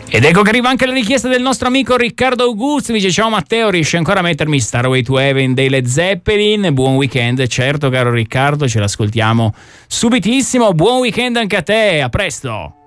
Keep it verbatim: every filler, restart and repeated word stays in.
Ed ecco che arriva anche la richiesta del nostro amico Riccardo Augusti, dice: ciao Matteo, riesci ancora a mettermi Starway to Heaven dei Led Zeppelin? Buon weekend. Certo, caro Riccardo, ce l'ascoltiamo subitissimo. Buon weekend anche a te, a presto.